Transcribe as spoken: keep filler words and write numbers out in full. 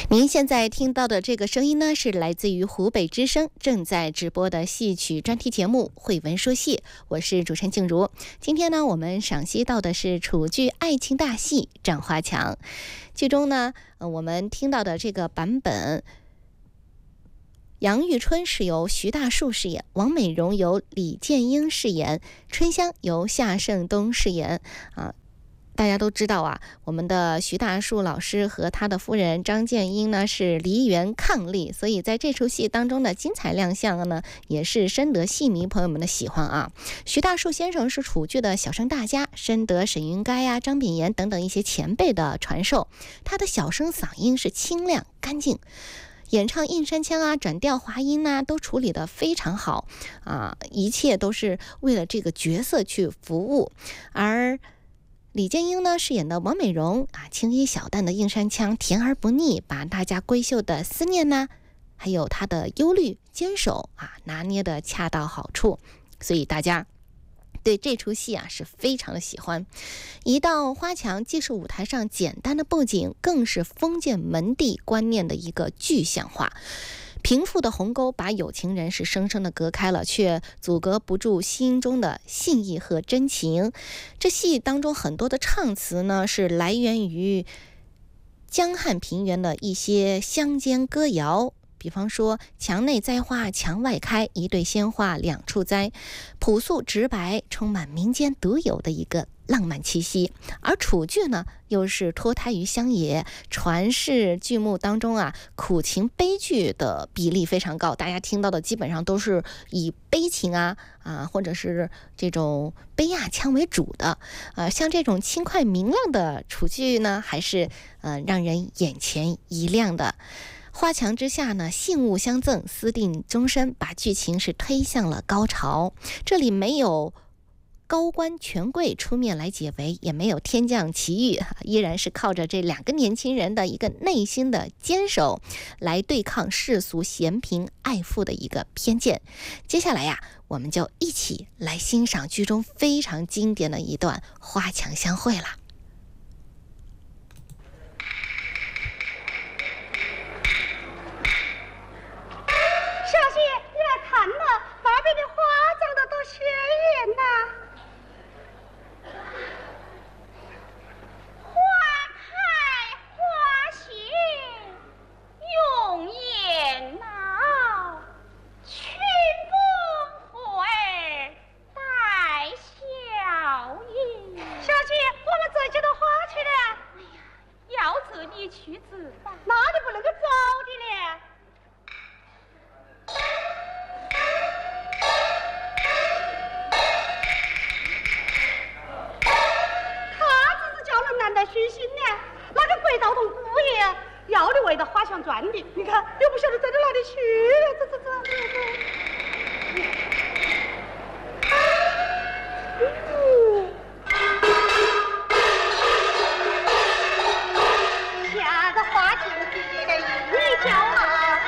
您现在听到的这个声音呢，是来自于湖北之声正在直播的戏曲专题节目《慧闻说戏》，我是主持人静茹。今天呢，我们赏析到的是楚剧爱情大戏《斩花墙》。剧中呢，呃，我们听到的这个版本，杨玉春是由徐大树饰演，王美荣由李建英饰演，春香由夏胜东饰演啊。大家都知道啊，我们的徐大树老师和他的夫人张建英呢是梨园伉俪，所以在这出戏当中的精彩亮相呢，也是深得戏迷朋友们的喜欢啊。徐大树先生是楚剧的小生大家，深得沈云该呀、张秉炎等等一些前辈的传授。他的小生嗓音是清亮干净，演唱印山腔啊、转调滑音啊，都处理得非常好啊，一切都是为了这个角色去服务。而李建英呢饰演的王美荣啊，青衣小旦的映山腔甜而不腻，把大家闺秀的思念呢，还有她的忧虑坚守啊，拿捏的恰到好处，所以大家对这出戏啊是非常的喜欢。一道花墙既是舞台上简单的布景，更是封建门第观念的一个具象化。贫富的鸿沟把有情人是生生的隔开了，却阻隔不住心中的信义和真情。这戏当中很多的唱词呢，是来源于江汉平原的一些乡间歌谣，比方说墙内栽花墙外开，一对鲜花两处栽，朴素直白，充满民间独有的一个浪漫气息。而楚剧呢，又是脱胎于乡野，传世剧目当中啊，苦情悲剧的比例非常高，大家听到的基本上都是以悲情啊啊，或者是这种悲亚腔为主的。呃，像这种轻快明亮的楚剧呢，还是呃让人眼前一亮的。花墙之下呢，信物相赠，私定终身，把剧情是推向了高潮。这里没有高官权贵出面来解围，也没有天降奇遇，依然是靠着这两个年轻人的一个内心的坚守，来对抗世俗嫌贫爱富的一个偏见。接下来呀，我们就一起来欣赏剧中非常经典的一段花墙相会了。 看呐，把边的花长得多鲜艳呐！花开花谢永艳呐，群风和儿带笑颜。小姐，我们这就到花去了。哎呀，要走你去走吧。那你不能够走的呢。难得虚心呢，那个鬼道童姑爷要你为了花墙转的，你看又不晓得走到哪里去，走走走走走。